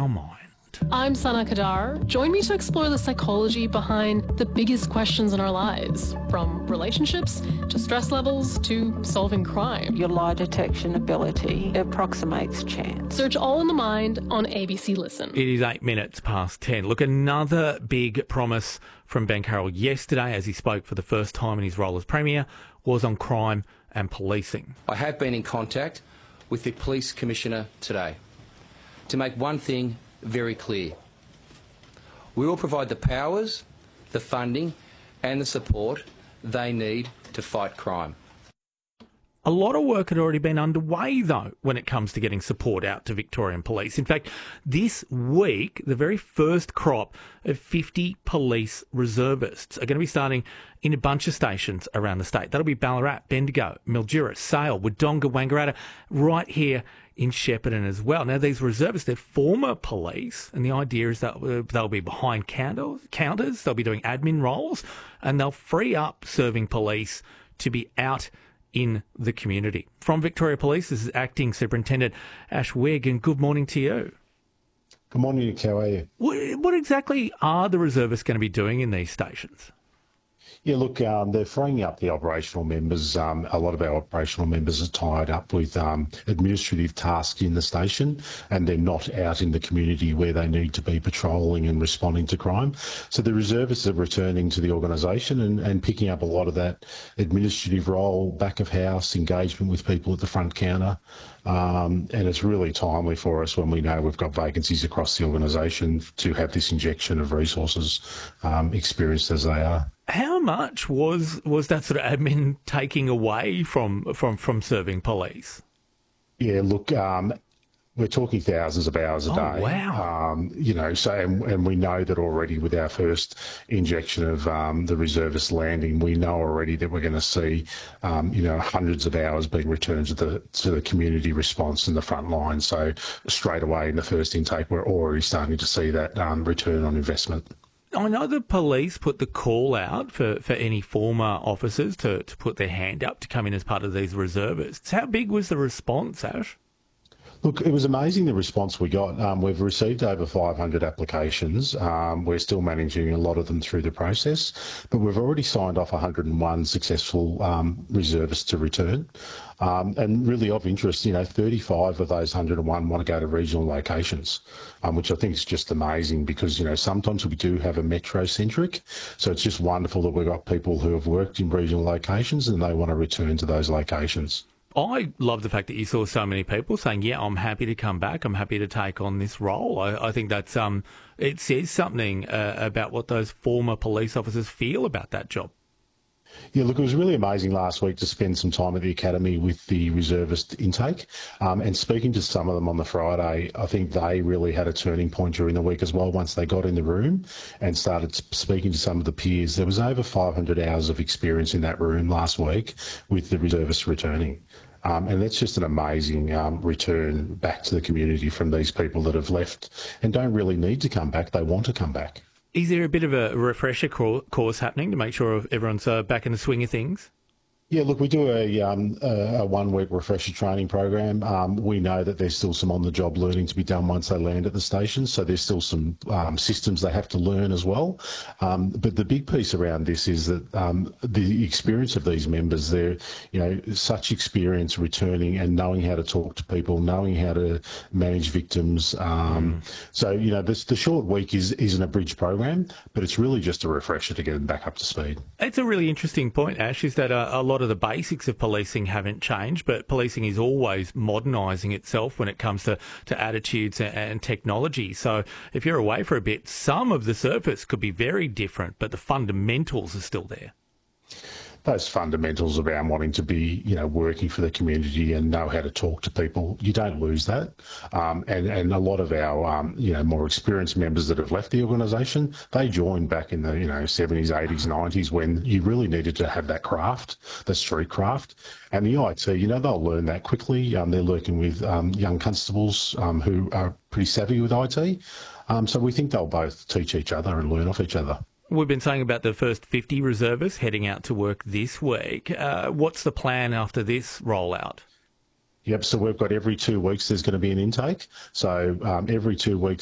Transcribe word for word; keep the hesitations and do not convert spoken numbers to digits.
our mind. I'm Sana Kadar. Join me to explore the psychology behind the biggest questions in our lives, from relationships to stress levels to solving crime. Your lie detection ability approximates chance. Search All in the Mind on A B C Listen. It is eight minutes past ten. Look, another big promise from Ben Carroll yesterday as he spoke for the first time in his role as Premier was on crime and policing. I have been in contact with the Police Commissioner today to make one thing very clear. We will provide the powers, the funding and the support they need to fight crime. A lot of work had already been underway, though, when it comes to getting support out to Victorian Police. In fact, this week, the very first crop of fifty police reservists are going to be starting in a bunch of stations around the state. That'll be Ballarat, Bendigo, Mildura, Sale, Wodonga, Wangaratta, right here in Shepparton as well. Now, these reservists, they're former police, and the idea is that they'll be behind counters, they'll be doing admin roles, and they'll free up serving police to be out in the community. From Victoria Police, this is Acting Superintendent Ash Wigg, and good morning to you. Good morning, Nick. How are you? What, what exactly are the reservists going to be doing in these stations? Yeah, look, um, they're freeing up the operational members. Um, a lot of our operational members are tied up with um, administrative tasks in the station, and they're not out in the community where they need to be patrolling and responding to crime. So the reservists are returning to the organisation and, and picking up a lot of that administrative role, back of house, engagement with people at the front counter. Um, and it's really timely for us when we know we've got vacancies across the organisation to have this injection of resources, um, experienced as they are. How much was was that sort of admin taking away from from, from serving police? Yeah, look, um, we're talking thousands of hours a oh, day. Wow. Um, you know, so and, and we know that already with our first injection of um, the reservist landing, we know already that we're going to see, um, you know, hundreds of hours being returned to the to the community response in the front line. So straight away in the first intake, we're already starting to see that um, return on investment. I know the police put the call out for, for any former officers to, to put their hand up to come in as part of these reservists. How big was the response, Ash? Look, it was amazing the response we got. Um, we've received over five hundred applications. Um, we're still managing a lot of them through the process, but we've already signed off one hundred and one successful um, reservists to return. Um, and really of interest, you know, thirty-five of those one hundred and one want to go to regional locations, um, which I think is just amazing because, you know, sometimes we do have a metro-centric. So it's just wonderful that we've got people who have worked in regional locations and they want to return to those locations. I love the fact that you saw so many people saying, yeah, I'm happy to come back. I'm happy to take on this role. I, I think that's um, it says something uh, about what those former police officers feel about that job. Yeah, look, it was really amazing last week to spend some time at the academy with the reservist intake um, and speaking to some of them on the Friday. I think they really had a turning point during the week as well. Once they got in the room and started speaking to some of the peers, there was over five hundred hours of experience in that room last week with the reservists returning. Um, and that's just an amazing um, return back to the community from these people that have left and don't really need to come back. They want to come back. Is there a bit of a refresher course happening to make sure everyone's uh, back in the swing of things? Yeah, look, we do a, um, a, a one-week refresher training program. Um, we know that there's still some on-the-job learning to be done once they land at the station, so there's still some um, systems they have to learn as well. Um, but the big piece around this is that um, the experience of these members, they're, you know, such experience returning and knowing how to talk to people, knowing how to manage victims. Um, mm. So, you know, this, the short week is, isn't a bridge program, but it's really just a refresher to get them back up to speed. It's a really interesting point, Ash, is that a, a lot of the basics of policing haven't changed, but policing is always modernising itself when it comes to, to attitudes and, and technology. So if you're away for a bit, some of the surface could be very different, but the fundamentals are still there. Those fundamentals around wanting to be, you know, working for the community and know how to talk to people, you don't lose that. Um, and, and a lot of our, um, you know, more experienced members that have left the organisation, they joined back in the, you know, seventies, eighties, nineties when you really needed to have that craft, the street craft. And the I T, you know, they'll learn that quickly. Um, they're working with um, young constables um, who are pretty savvy with I T. Um, so we think they'll both teach each other and learn off each other. We've been saying about the first fifty reservists heading out to work this week. Uh, what's the plan after this rollout? Yep, so we've got every two weeks there's going to be an intake. So um, every two weeks